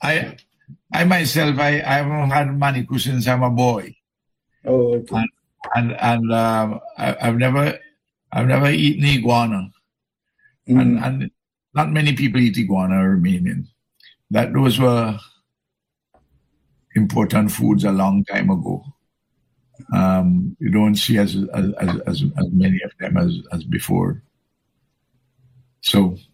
I myself, I haven't had manicure since I'm a boy. Oh, okay. I've never eaten iguana, and not many people eat iguana Romanian. Those were important foods a long time ago. You don't see as many of them as before. So